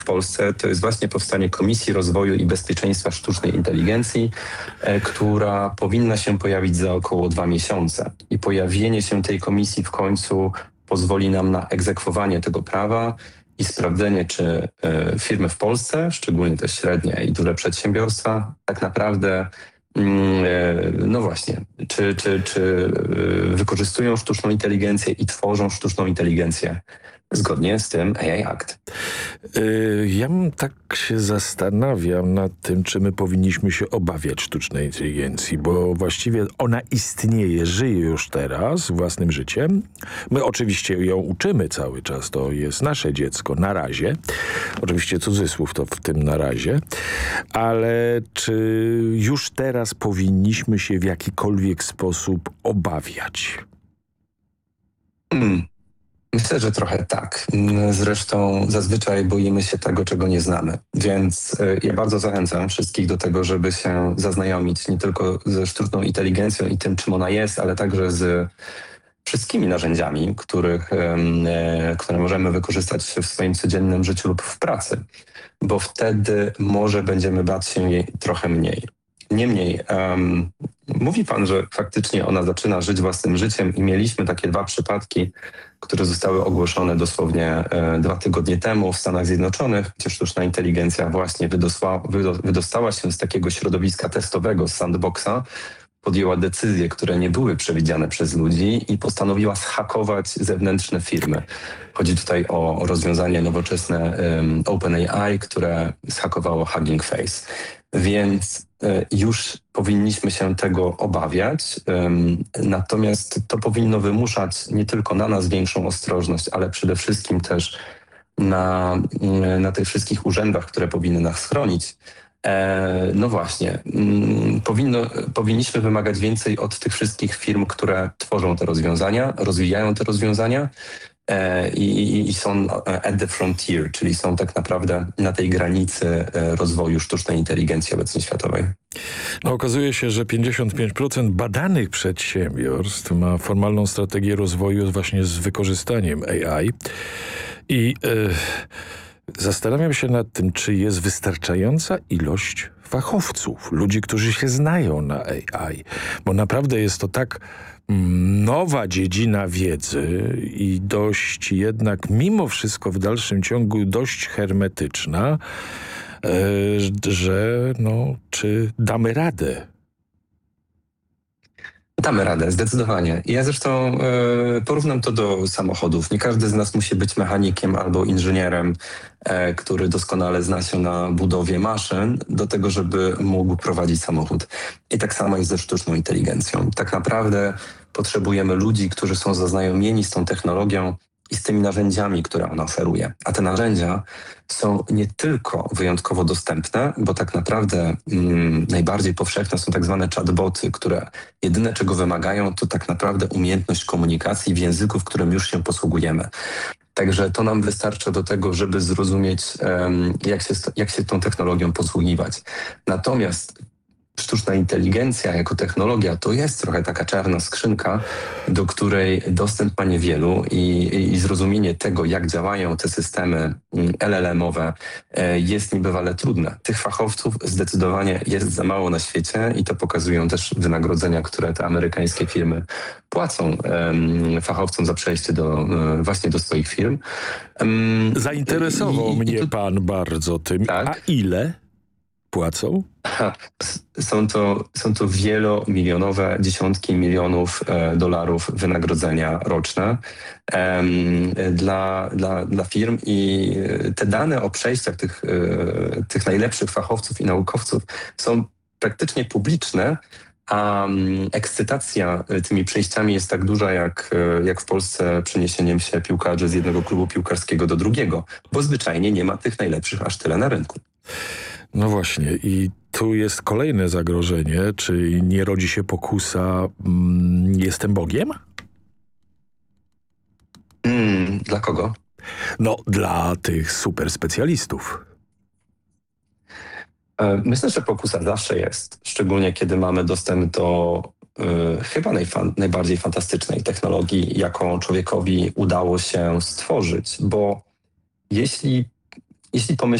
w Polsce, to jest właśnie powstanie Komisji Rozwoju i Bezpieczeństwa Sztucznej Inteligencji, która powinna się pojawić za około 2 miesiące. I pojawienie się tej komisji w końcu pozwoli nam na egzekwowanie tego prawa i sprawdzenie, czy firmy w Polsce, szczególnie te średnie i duże przedsiębiorstwa, tak naprawdę no właśnie, czy wykorzystują sztuczną inteligencję i tworzą sztuczną inteligencję zgodnie z tym AI Act. Ja tak się zastanawiam nad tym, czy my powinniśmy się obawiać sztucznej inteligencji, bo właściwie ona istnieje, żyje już teraz własnym życiem. My oczywiście ją uczymy cały czas, to jest nasze dziecko na razie. Oczywiście cudzysłów to w tym na razie. Ale czy już teraz powinniśmy się w jakikolwiek sposób obawiać? Myślę, że trochę tak. Zresztą zazwyczaj boimy się tego, czego nie znamy. Więc ja bardzo zachęcam wszystkich do tego, żeby się zaznajomić nie tylko ze sztuczną inteligencją i tym, czym ona jest, ale także z wszystkimi narzędziami, które możemy wykorzystać w swoim codziennym życiu lub w pracy, bo wtedy może będziemy bać się jej trochę mniej. Niemniej, mówi pan, że faktycznie ona zaczyna żyć własnym życiem i mieliśmy takie 2 przypadki, które zostały ogłoszone dosłownie 2 tygodnie temu w Stanach Zjednoczonych, gdzie sztuczna inteligencja właśnie wydostała się z takiego środowiska testowego, z sandboxa, podjęła decyzje, które nie były przewidziane przez ludzi i postanowiła zhakować zewnętrzne firmy. Chodzi tutaj o rozwiązanie nowoczesne OpenAI, które zhakowało Hugging Face. Więc już powinniśmy się tego obawiać, natomiast to powinno wymuszać nie tylko na nas większą ostrożność, ale przede wszystkim też na tych wszystkich urzędach, które powinny nas chronić. No właśnie, powinniśmy wymagać więcej od tych wszystkich firm, które tworzą te rozwiązania, rozwijają te rozwiązania i są at the frontier, czyli są tak naprawdę na tej granicy rozwoju sztucznej inteligencji obecnie światowej. No, okazuje się, że 55% badanych przedsiębiorstw ma formalną strategię rozwoju właśnie z wykorzystaniem AI i zastanawiam się nad tym, czy jest wystarczająca ilość fachowców, ludzi, którzy się znają na AI, bo naprawdę jest to tak nowa dziedzina wiedzy i dość jednak mimo wszystko w dalszym ciągu dość hermetyczna, że no, czy damy radę? Damy radę, zdecydowanie. Ja zresztą porównam to do samochodów. Nie każdy z nas musi być mechanikiem albo inżynierem, który doskonale zna się na budowie maszyn, do tego, żeby mógł prowadzić samochód. I tak samo jest ze sztuczną inteligencją. Tak naprawdę potrzebujemy ludzi, którzy są zaznajomieni z tą technologią i z tymi narzędziami, które ona oferuje. A te narzędzia są nie tylko wyjątkowo dostępne, bo tak naprawdę najbardziej powszechne są tak zwane chatboty, które jedyne czego wymagają, to tak naprawdę umiejętność komunikacji w języku, w którym już się posługujemy. Także to nam wystarcza do tego, żeby zrozumieć, jak się tą technologią posługiwać. Natomiast sztuczna inteligencja jako technologia to jest trochę taka czarna skrzynka, do której dostęp ma niewielu i zrozumienie tego, jak działają te systemy LLM-owe jest niebywale trudne. Tych fachowców zdecydowanie jest za mało na świecie i to pokazują też wynagrodzenia, które te amerykańskie firmy płacą fachowcom za przejście właśnie do swoich firm. Zainteresował mnie pan bardzo tym. Tak? A ile płacą? Są to wielomilionowe, dziesiątki milionów dolarów wynagrodzenia roczne dla firm i te dane o przejściach tych najlepszych fachowców i naukowców są praktycznie publiczne, a ekscytacja tymi przejściami jest tak duża, jak w Polsce przeniesieniem się piłkarzy z jednego klubu piłkarskiego do drugiego, bo zwyczajnie nie ma tych najlepszych aż tyle na rynku. No właśnie i tu jest kolejne zagrożenie. Czy nie rodzi się pokusa jestem Bogiem? Dla kogo? No, dla tych super specjalistów. Myślę, że pokusa zawsze jest, szczególnie kiedy mamy dostęp do chyba najbardziej fantastycznej technologii, jaką człowiekowi udało się stworzyć, bo jeśli Jeśli pomyślimy